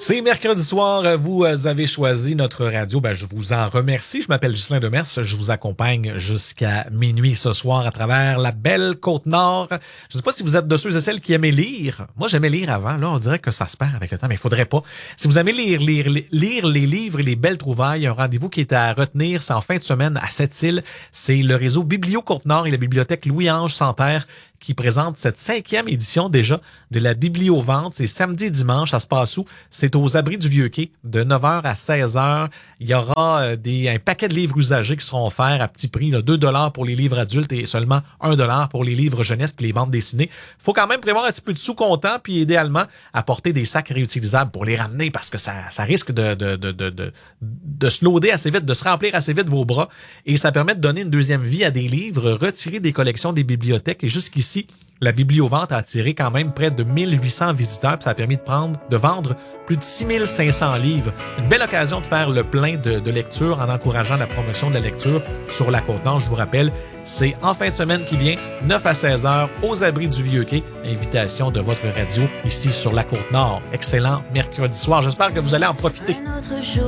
C'est mercredi soir, vous avez choisi notre radio. Je vous en remercie. Je m'appelle Ghislain Demers. Je vous accompagne jusqu'à minuit ce soir à travers la belle Côte-Nord. Je ne sais pas si vous êtes de ceux et celles qui aimaient lire. Moi, j'aimais lire avant. Là, on dirait que ça se perd avec le temps, mais il faudrait pas. Si vous aimez lire les livres et les belles trouvailles, un rendez-vous qui est à retenir, c'est en fin de semaine à Sept-Îles. C'est le réseau Biblio Côte-Nord et la bibliothèque Louis-Ange Santerre qui présente cette 5e édition déjà de la Bibliovente. C'est samedi et dimanche, ça se passe où? C'est aux Abris du Vieux-Quai, de 9h à 16h. Il y aura un paquet de livres usagés qui seront offerts à petit prix, là, 2 $ pour les livres adultes et seulement 1 $ pour les livres jeunesse puis les bandes dessinées. Faut quand même prévoir un petit peu de sous comptant puis idéalement apporter des sacs réutilisables pour les ramener parce que ça risque de se loader assez vite, de se remplir assez vite vos bras et ça permet de donner une deuxième vie à des livres retirés des collections des bibliothèques et jusqu'ici, la Bibliovente a attiré quand même près de 1800 visiteurs, puis ça a permis de vendre plus de 6500 livres. Une belle occasion de faire le plein de lecture en encourageant la promotion de la lecture sur la Côte-Nord. Je vous rappelle, c'est en fin de semaine qui vient, 9 à 16 heures, aux Abris du Vieux-Quai. Invitation de votre radio ici sur la Côte-Nord. Excellent mercredi soir. J'espère que vous allez en profiter.